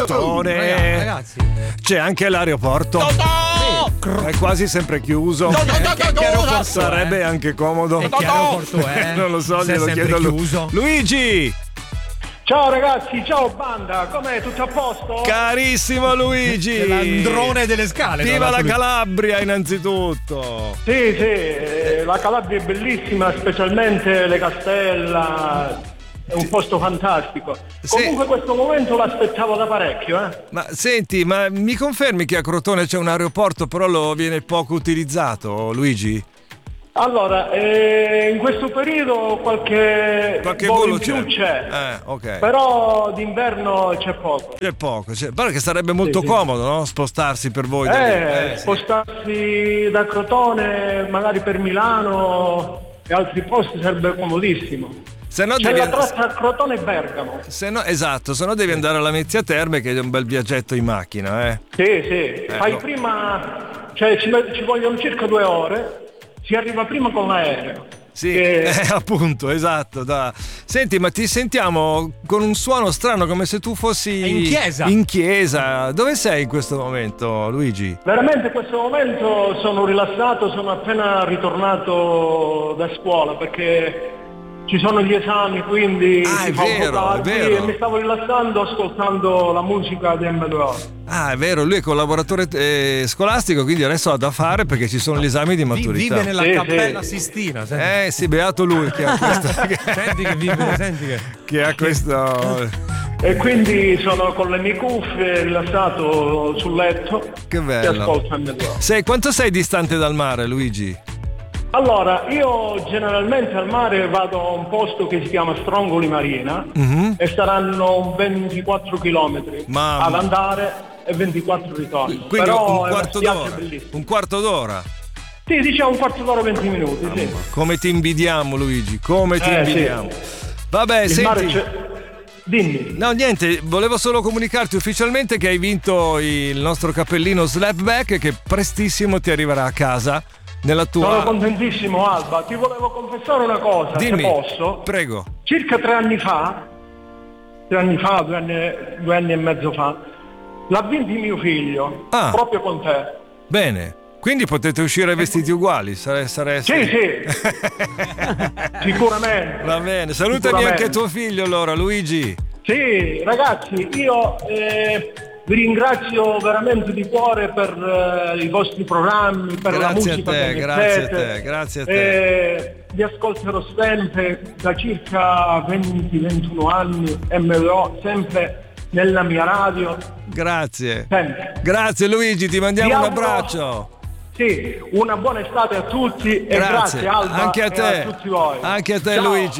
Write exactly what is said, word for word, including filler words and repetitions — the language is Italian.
Crotone. Ragazzi, c'è anche l'aeroporto. È quasi sempre chiuso. Sarebbe anche comodo. E che aeroporto è? Non lo so, Se è glielo sempre chiedo a lui. chiuso. Luigi! Ciao ragazzi, ciao banda, com'è? Tutto a posto? Carissimo Luigi! L'androne delle scale. Viva la Calabria innanzitutto! Sì, sì, eh, la Calabria è bellissima, specialmente le Castella, è un posto fantastico. Sì. Comunque questo momento l'aspettavo da parecchio, eh. Ma senti, ma mi confermi che a Crotone c'è un aeroporto, però lo viene poco utilizzato, Luigi? Allora, eh, in questo periodo qualche, Qualche volo volo in più c'è. c'è, Eh, ok. però d'inverno c'è poco. C'è poco, c'è. Però che sarebbe molto Sì, sì. comodo, no? Spostarsi per voi. da lì. Eh, sì. spostarsi da Crotone magari per Milano e altri posti sarebbe comodissimo. Se no C'è devi la tratta Crotone e Bergamo. se no, esatto, se no devi andare alla Mezzia Terme, che è un bel viaggetto in macchina, eh. Sì, sì, fai no. prima, cioè ci, ci vogliono circa due ore, si arriva prima con l'aereo. Sì, Che- eh, appunto, esatto. Da. Senti, ma ti sentiamo con un suono strano, come se tu fossi In chiesa. In chiesa. Dove sei in questo momento, Luigi? Veramente in questo momento sono rilassato, sono appena ritornato da scuola perché ci sono gli esami, quindi Ah, si è fa un po' vero, è tardi vero. e mi stavo rilassando ascoltando la musica di M due O. Ah, è vero, lui è collaboratore eh, scolastico, quindi adesso ha da fare perché ci sono gli esami di Vi- maturità. vive nella Sì, cappella sì. Sistina. Senti, Eh sì, beato lui che ha questo. senti che vive, senti che. che ha questo. E quindi sono con le mie cuffie, rilassato sul letto Che e bello. ascolto M due O. Sei, quanto sei distante dal mare, Luigi? Allora, io generalmente al mare vado a un posto che si chiama Strongoli Marina Mhm. e saranno ventiquattro chilometri Mamma. ad andare e ventiquattro ritorno. Quindi Però un è una quarto spiaggia d'ora. bellissima. Un quarto d'ora. Sì, diciamo un quarto d'ora, venti minuti, sì. Come ti invidiamo, Luigi, come ti Eh, invidiamo. sì. Vabbè, Il mare senti. c'è. Dimmi. No, niente, volevo solo comunicarti ufficialmente che hai vinto il nostro cappellino Slapback, che prestissimo ti arriverà a casa nella Sono tua. contentissimo, Alba. Ti volevo confessare una cosa, Dimmi, se posso. prego. Circa tre anni fa, tre anni fa, due anni, due anni e mezzo fa, l'ha vinto mio figlio, Ah. proprio con te. Bene, quindi potete uscire vestiti uguali. Sare, sare, Sì, sì, sicuramente. Va bene, salutami Sicuramente. anche tuo figlio allora, Luigi. Sì, ragazzi, io eh, vi ringrazio veramente di cuore per eh, i vostri programmi, per la Grazie a musica te, che grazie a mettete. te, grazie a te. Eh, vi ascolterò sempre da circa venti ventuno anni e me lo ho sempre nella mia radio. Grazie. Sempre. Grazie Luigi, ti mandiamo Vi un auguro- abbraccio. Sì, una buona estate a tutti e grazie, Alba Anche a e te. a tutti voi. Anche a te Ciao. Luigi.